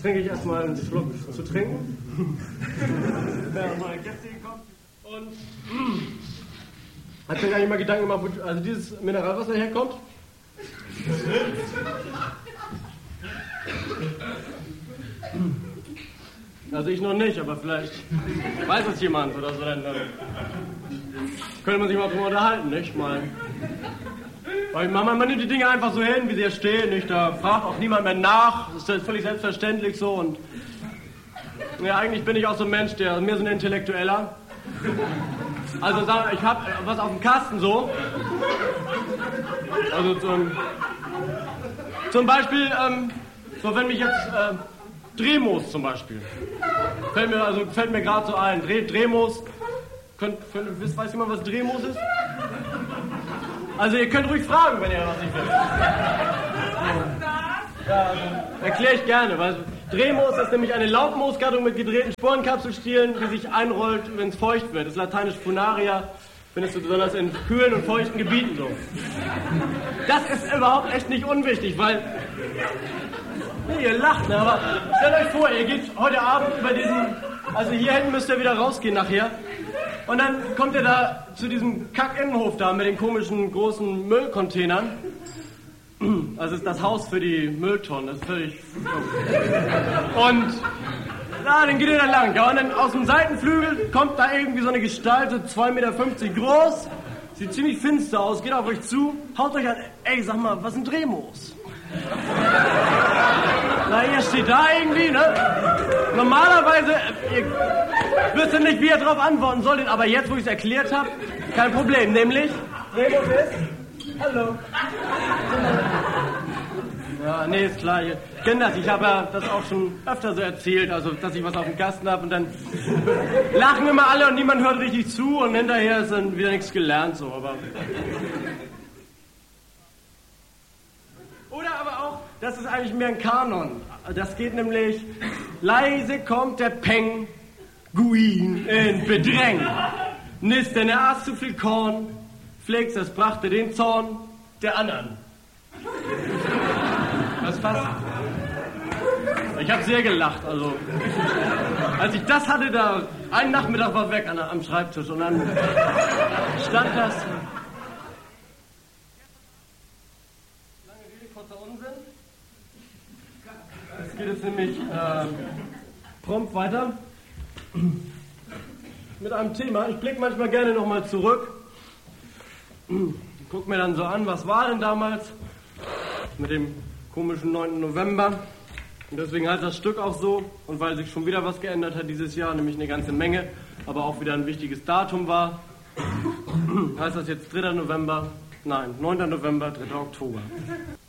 trinke ich erstmal einen Schluck zu trinken. Während meine Gäste hier kommen. Und hat sich eigentlich mal Gedanken gemacht, wo also dieses Mineralwasser herkommt? Also ich noch nicht, aber vielleicht weiß es jemand oder so. Dann könnte man sich mal drüber unterhalten, nicht? Weil man nimmt die Dinge einfach so hin, wie sie hier stehen, nicht? Da fragt auch niemand mehr nach. Das ist völlig selbstverständlich so. Und ja, eigentlich bin ich auch so ein Mensch, mehr so ein Intellektueller. Also ich habe was auf dem Kasten so. Also zum Beispiel, so wenn mich jetzt Drehmoos zum Beispiel. Fällt mir gerade so ein. Drehmoos. Weiß jemand, was Drehmoos ist? Also ihr könnt ruhig fragen, wenn ihr was nicht wisst. Ja, also, erkläre ich gerne. Weil Drehmoos ist nämlich eine Laubmoosgattung mit gedrehten Sporenkapselstielen, die sich einrollt, wenn es feucht wird. Das ist lateinisch Funaria. Findest du besonders in kühlen und feuchten Gebieten so. Das ist überhaupt echt nicht unwichtig, weil... Nee, ihr lacht, ne? Aber stellt euch vor, ihr geht heute Abend über diesen... Also hier hinten müsst ihr wieder rausgehen nachher. Und dann kommt ihr da zu diesem Kack-Innenhof da mit den komischen großen Müllcontainern. Also ist das Haus für die Mülltonnen, das ist völlig... Und dann geht ihr da lang, ja, und dann aus dem Seitenflügel kommt da irgendwie so eine Gestalt, so 2,50 Meter groß, sieht ziemlich finster aus, geht auf euch zu, haut euch an, ey, sag mal, was sind Drehmoos? Na, ihr steht da irgendwie, ne? Normalerweise, ihr wisst nicht, wie ihr darauf antworten solltet, aber jetzt, wo ich es erklärt habe, kein Problem, nämlich, Drehmoos ist, hallo. Ja, nee, ist klar, ich kenne das, ich habe ja das auch schon öfter so erzählt, also, dass ich was auf dem Kasten habe und dann lachen immer alle und niemand hört richtig zu und hinterher ist dann wieder nichts gelernt, so, aber... Oder aber auch, das ist eigentlich mehr ein Kanon. Das geht nämlich, leise kommt der Penguin in Bedräng. Nisst denn er aß zu viel Korn, Flix, das brachte den Zorn der anderen. Das passt. Ich habe sehr gelacht, also. Als ich das hatte, da, einen Nachmittag war weg am Schreibtisch und dann stand das... Es geht jetzt nämlich prompt weiter mit einem Thema. Ich blicke manchmal gerne nochmal zurück. Guck mir dann so an, was war denn damals mit dem komischen 9. November. Und deswegen heißt das Stück auch so. Und weil sich schon wieder was geändert hat dieses Jahr, nämlich eine ganze Menge, aber auch wieder ein wichtiges Datum war, heißt das jetzt 3. November, nein, 9. November, 3. Oktober.